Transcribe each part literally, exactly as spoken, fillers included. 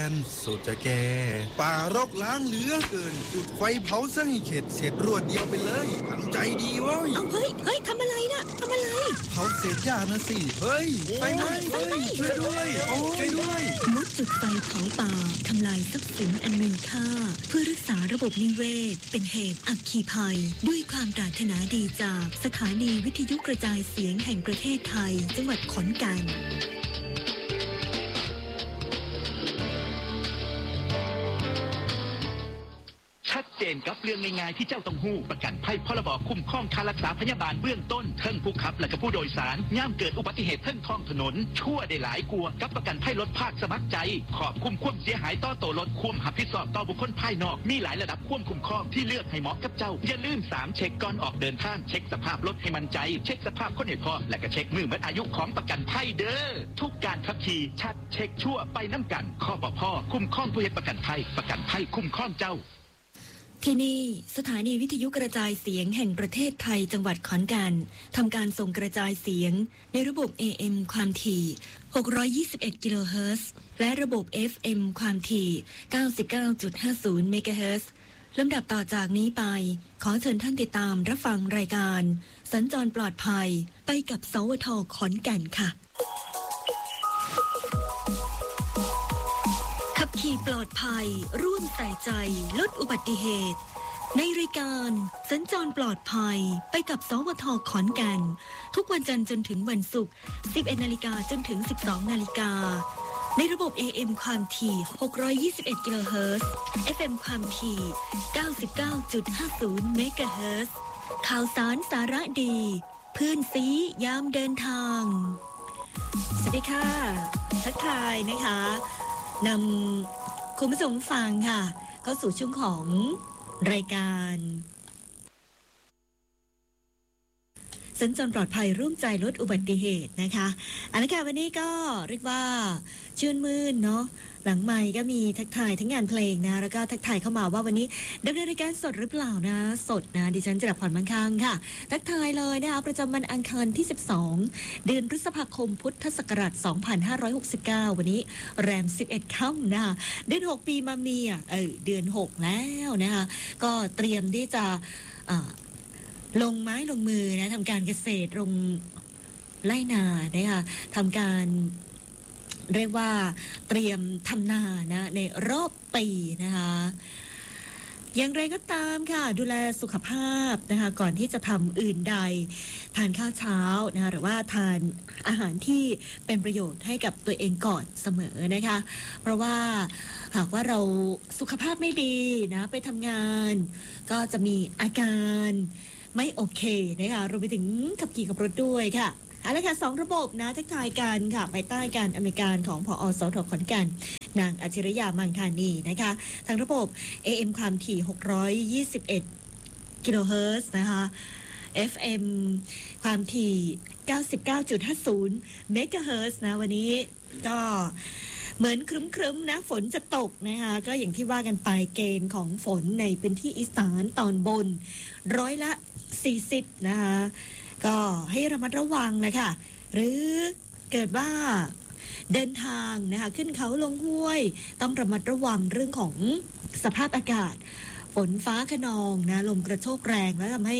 นสุดจะแก่ป่ารกล้างเหลือเกินจุดไฟเผาซะให้เข็ดเสร็จรวดเดียวไปเลยทันใจดีเว้ยเอาเฮ้ยเฮ้ยทำอะไรนะทำอะไรเผาเศษหญ้านะสิเฮ้ยไฟไหม้เฮ้ยช่วยด้วยโอ้ช่วยด้วยงดจุดไฟเผาป่าทำลายทรัพย์สินอันมีค่าเพื่อรักษาระบบนิเวศเป็นเหตุอัคคีภัยด้วยความปรารถนาดีจากสถานีวิทยุกระจายเสียงแห่งประเทศไทยจังหวัดขอนแก่นชัดเจนกับเรื่องง่ายๆที่เจ้าต้องหู้ประกันภัยพรบคุ้มครองค่ารักษาพยาบาลเบื้องต้นเทิงผู้ขับและก็ผู้โดยสารย่ามเกิดอุบัติเหตุเทิงท้องถนนชั่วได้หลายกลัวกับประกันภัยรถภาคสมัครใจขอบคุ้มความเสียหายต่อตัวรถคุ้มหับผิดชอบต่อบุคคลภายนอกมีหลายระดับควบคุ้มครองที่เลือกให้เหมาะกับเจ้าอย่าลืมสามเช็คก่อนออกเดินทางเช็คสภาพรถให้มั่นใจเช็คสภาพคนให้พอและก็เช็คมือหมดอายุของประกันภัยเด้อทุกการขับขี่ชัดเช็คชั่วไปน้ำกันข้อบ่พ่อคุ้มครองผู้เฮ็ดประกันภัยประกันภัยคุ้มครองเจ้าที่นี่สถานีวิทยุกระจายเสียงแห่งประเทศไทยจังหวัดขอนแก่นทำการส่งกระจายเสียงในระบบ เอ เอ็ม ความถี่หกร้อยยี่สิบเอ็ดกิโลเฮิรตซ์และระบบ เอฟ เอ็ม ความถี่ เก้าสิบเก้าจุดห้าศูนย์ เมกะเฮิรตซ์ลำดับต่อจากนี้ไปขอเชิญท่านติดตามรับฟังรายการสัญจรปลอดภัยไปกับสวท.ขอนแก่นค่ะขับขี่ปลอดภัยร่วมใส่ใจลดอุบัติเหตุในรายการสัญจรปลอดภัยไปกับสวท.ขอนแก่นทุกวันจันทร์จนถึงวันศุกร์ สิบเอ็ดนาฬิกา จนถึง สิบสองนาฬิกาในระบบ เอ เอ็ม ความถี่หกร้อยยี่สิบเอ็ดกิโลเฮิรตซ์ เอฟ เอ็ม ความถี่ เก้าสิบเก้าจุดห้าศูนย์ เมกะเฮิรตซ์ข่าวสารสาระดีเพื่อนซียามเดินทางสวัสดีค่ะทักทายนะคะนำคุณผู้ชมฟังค่ะเข้าสู่ช่วงของรายการสัญจรปลอดภัยร่วมใจลดอุบัติเหตุนะคะเอาละค่ะวันนี้ก็เรียกว่าชื่นมื่นเนาะหลังไมค์ก็มีทักทายทั้งงานเพลงนะแล้วก็ทักทายเข้ามาว่าวันนี้ดำเนินรายการสดหรือเปล่านะสดนะดิฉันจะรับผ่อนมั่งคั่งค่ะทักทายเลยนะคะประจำวันอังคารที่สิบสองเดือนพฤษภาคมพุทธศักราชสองพันห้าร้อยหกสิบเก้าวันนี้แรมสิบเอ็ดค่ำนะคะเดือนหกปีมาเมียเออเดือนหกแล้วนะคะก็เตรียมที่จะอ่าลงไม้ลงมือนะทำการเกษตรลงไร่นานะคะทำการเรียกว่าเตรียมทำนานะในรอบปีนะคะอย่างไรก็ตามค่ะดูแลสุขภาพนะคะก่อนที่จะทำอื่นใดทานข้าวเช้านะคะหรือว่าทานอาหารที่เป็นประโยชน์ให้กับตัวเองก่อนเสมอนะคะเพราะว่าหากว่าเราสุขภาพไม่ดีนะไปทำงานก็จะมีอาการไม่โอเคนะคะรวมไปถึงขับขี่กับรถด้วยค่ะเอาละค่ะสองระบบนะทักทายกันค่ะภายใต้การอำนวยการของผอ.สวท.ขอนแก่นนางอัจฉริยามังธานีนะคะทางระบบ เอ เอ็ม ความถี่หกร้อยยี่สิบเอ็ดกิโลเฮิรตซ์นะคะ เอฟ เอ็ม ความถี่ เก้าสิบเก้าจุดห้าศูนย์ เมกะเฮิรตซ์นะวันนี้ก็เหมือนครึ้มๆนะฝนจะตกนะคะก็อย่างที่ว่ากันไปเกณฑ์ของฝนในพื้นที่อีสานตอนบนร้อยละสี่สิบนะคะก็ให้ระมัดระวังนะคะหรือเกิดว่าเดินทางนะคะขึ้นเขาลงห้วยต้องระมัดระวังเรื่องของสภาพอากาศฝนฟ้าคะนองนะลมกระโชกแรงแล้วทำให้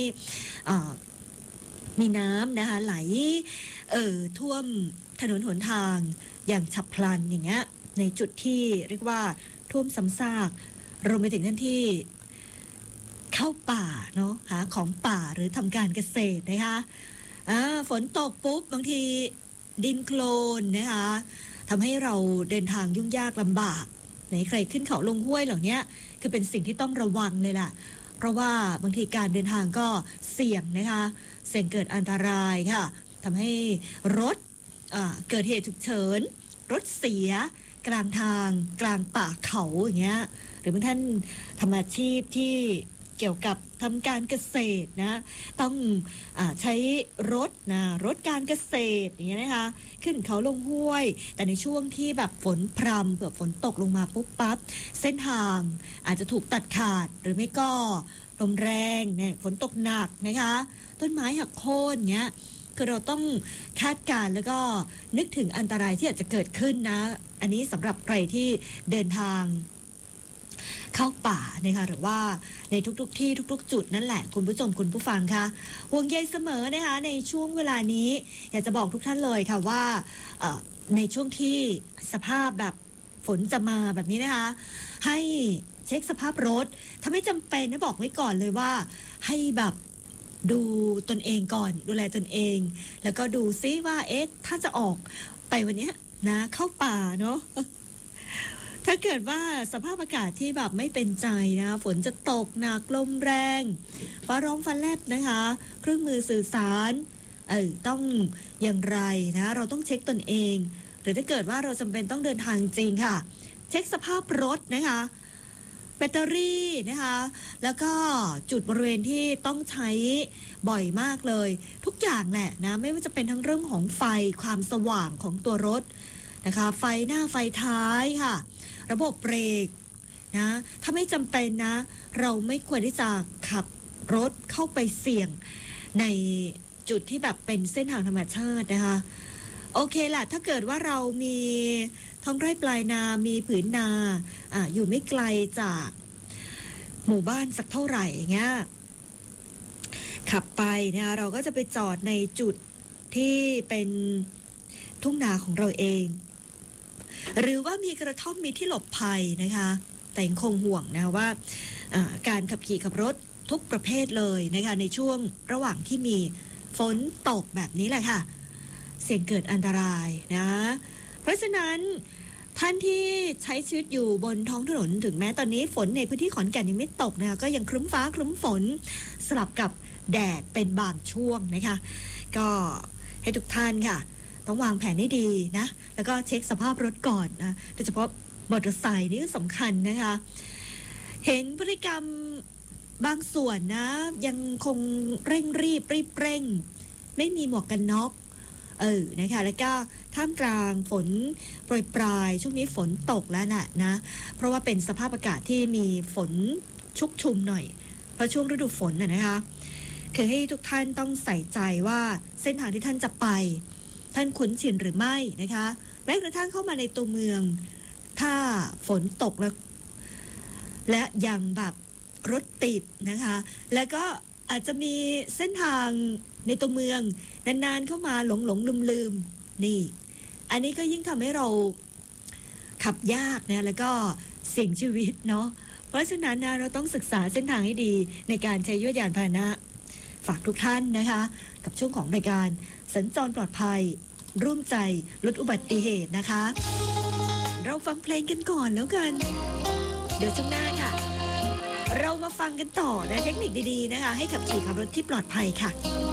มีน้ำนะคะไหลเอ่อท่วมถนนหนทางอย่างฉับพลันอย่างเงี้ยในจุดที่เรียกว่าท่วมซ้ำซากรวมไปถึงท่านที่เข้าป่าเนาะหาของป่าหรือทำการเกษตรนะคะอ่าฝนตกปุ๊บบางทีดินโคลนนะคะทำให้เราเดินทางยุ่งยากลำบากไหนใครขึ้นเขาลงห้วยเหล่านี้คือเป็นสิ่งที่ต้องระวังเลยล่ะเพราะว่าบางทีการเดินทางก็เสี่ยงนะคะเสี่ยงเกิดอันตรายค่ะทำให้รถอ่าเกิดเหตุฉุกเฉินรถเสียกลางทางกลางป่าเขาอย่างเงี้ยหรือบางท่านทำอาชีพที่เกี่ยวกับทำการเกษตรนะต้องอ่าใช้รถนะรถการเกษตรอย่างเงี้ยนะคะขึ้นเขาลงห้วยแต่ในช่วงที่แบบฝนพรำเผื่อฝนตกลงมาปุ๊บปั๊บเส้นทางอาจจะถูกตัดขาดหรือไม่ก็ลมแรงเนี่ยฝนตกหนักนะคะต้นไม้หักโค่นเงี้ยคือเราต้องคาดการณ์แล้วก็นึกถึงอันตรายที่อาจจะเกิดขึ้นนะอันนี้สำหรับใครที่เดินทางเข้าป่านะคะหรือว่าในทุกๆที่ทุกๆจุดนั่นแหละคุณผู้ชมคุณผู้ฟังคะห่วงใยเสมอนะคะในช่วงเวลานี้อยากจะบอกทุกท่านเลยค่ะว่าในช่วงที่สภาพแบบฝนจะมาแบบนี้นะคะให้เช็คสภาพรถถ้าไม่จำเป็นนะบอกไว้ก่อนเลยว่าให้แบบดูตนเองก่อนดูแลตนเองแล้วก็ดูซิว่าเอ๊ะถ้าจะออกไปวันนี้นะเข้าป่าเนาะถ้าเกิดว่าสภาพอากาศที่แบบไม่เป็นใจนะฝนจะตกหนักลมแรงฟ้าร้องฟ้าแลบนะคะเครื่องมือสื่อสารเออต้องอย่างไรนะเราต้องเช็คตนเองหรือถ้าเกิดว่าเราจำเป็นต้องเดินทางจริงค่ะเช็คสภาพรถนะคะแบตเตอรี่นะคะแล้วก็จุดบริเวณที่ต้องใช้บ่อยมากเลยทุกอย่างแหละนะไม่ว่าจะเป็นทั้งเรื่องของไฟความสว่างของตัวรถนะคะไฟหน้าไฟท้ายค่ะระบบเบรกนะถ้าไม่จำเป็นนะเราไม่ควรที่จะขับรถเข้าไปเสี่ยงในจุดที่แบบเป็นเส้นทางธรรมชาตินะคะโอเคแหละถ้าเกิดว่าเรามีท้องไร่ปลายนามีผืนนาอ่ะอยู่ไม่ไกลจากหมู่บ้านสักเท่าไหร่เงี้ยขับไปนะคะเราก็จะไปจอดในจุดที่เป็นทุ่งนาของเราเองหรือว่ามีกระท่อมมีที่หลบภัยนะคะแต่ยังคงห่วงนะว่าการขับขี่ขับรถทุกประเภทเลยนะคะในช่วงระหว่างที่มีฝนตกแบบนี้แหละค่ะเสี่ยงเกิดอันตรายนะเพราะฉะนั้นท่านที่ใช้ชีวิตอยู่บนท้องถนนถึงแม้ตอนนี้ฝนในพื้นที่ขอนแก่นยังไม่ตกนะคะก็ยังครึ้มฟ้าครึ้มฝนสลับกับแดดเป็นบางช่วงนะคะก็ให้ทุกท่านค่ะต้องวางแผนให้ดีนะแล้วก็เช็คสภาพรถก่อนนะโดยเฉพาะมอเตอร์ไซค์นี่สำคัญนะคะเห็นพฤติกรรมบางส่วนนะยังคงเร่งรีบรีบเร่งไม่มีหมวกกันน็อกเออนะคะแล้วก็ท่ามกลางฝนโปรยปลายช่วงนี้ฝนตกแล้วน่ะนะเพราะว่าเป็นสภาพอากาศที่มีฝนชุกชุมหน่อยเพราะช่วงฤดูฝนน่ะนะคะคือให้ทุกท่านต้องใส่ใจว่าเส้นทางที่ท่านจะไปท่านคุ้นชินหรือไม่นะคะแม้กระทั่งเข้ามาในตัวเมืองถ้าฝนตกแล้วและยังแบบรถติดนะคะแล้วก็อาจจะมีเส้นทางในตัวเมืองนานๆเข้ามาหลงหลงลืมลืมนี่อันนี้ก็ยิ่งทำให้เราขับยากนะแล้วก็เสี่ยงชีวิตเนาะเพราะฉะนั้นนะเราต้องศึกษาเส้นทางให้ดีในการใช้ยวดยานพาหนะฝากทุกท่านนะคะกับช่วงของรายการสัญจรปลอดภัยร่วมใจลดอุบัติเหตุนะคะเราฟังเพลงกันก่อนแล้วกันเดี๋ยวช่วงหน้าค่ะเรามาฟังกันต่อนะเทคนิคดีๆนะคะให้ขับขี่ขับรถที่ปลอดภัยค่ะ